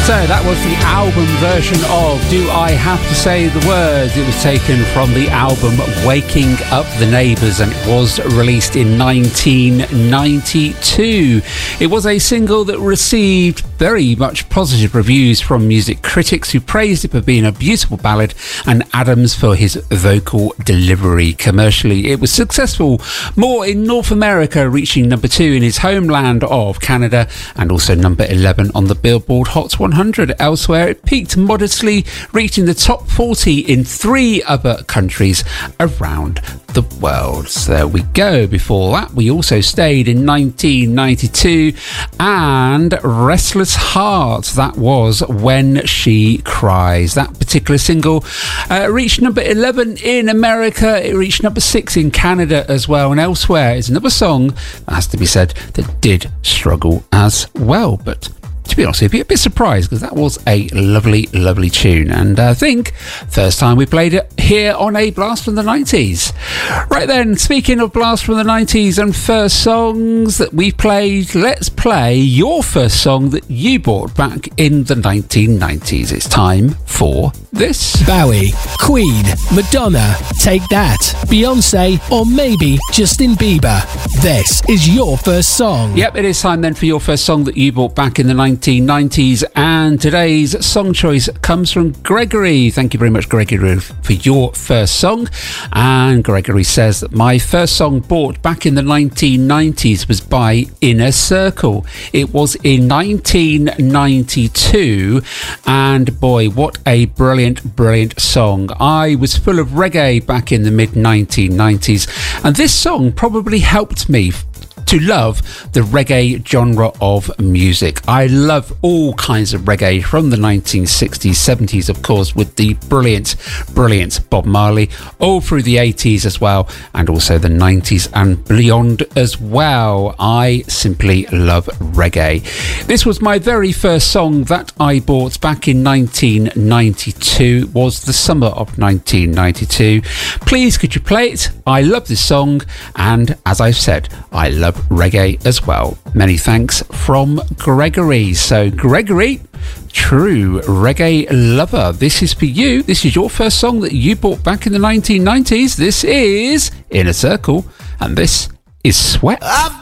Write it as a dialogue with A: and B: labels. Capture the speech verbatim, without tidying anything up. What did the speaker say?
A: So that was the album version of Do I Have to Say the Words. It was taken from the album Waking Up the Neighbours, and it was released in nineteen ninety-two. It was a single that received very much positive reviews from music critics, who praised it for being a beautiful ballad, and Adams for his vocal delivery. Commercially, it was successful more in North America, reaching number two in his homeland of Canada, and also number eleven on the Billboard Hot one hundred. Elsewhere, it peaked modestly, reaching the top forty in three other countries around the world. So there we go. Before that, we also stayed in nineteen ninety-two, and Restless Heart, that was When She Cries. That particular single uh, reached number eleven in America. It reached number six in Canada as well, and elsewhere is another song that has to be said that did struggle as well. But to be honest, I'd be a bit surprised, because that was a lovely, lovely tune. And I think first time we played it here on a Blast from the nineties. Right then, speaking of Blast from the nineties and first songs that we played, let's play your first song that you bought back in the nineteen nineties. It's time for this.
B: Bowie, Queen, Madonna, Take That, Beyonce, or maybe Justin Bieber. This is your first song.
A: Yep, it is time then for your first song that you bought back in the nineteen nineties, and today's song choice comes from Gregory. Thank you very much, Gregory, for your first song. And Gregory says that my first song bought back in the nineteen nineties was by Inner Circle. It was in nineteen ninety-two, and boy, what a brilliant, brilliant song. I was full of reggae back in the mid nineteen nineties, and this song probably helped me to love the reggae genre of music. I love all kinds of reggae from the nineteen sixties, seventies, of course, with the brilliant, brilliant Bob Marley, all through the eighties as well, and also the nineties and beyond as well. I simply love reggae. This was my very first song that I bought back in nineteen ninety-two. It was the summer of nineteen ninety-two. Please, could you play it? I love this song, and as I've said, I love reggae as well. Many thanks from Gregory. So Gregory, true reggae lover, this is for you. This is your first song that you bought back in the nineteen nineties. This is Inner Circle, and this is Sweat.
C: I've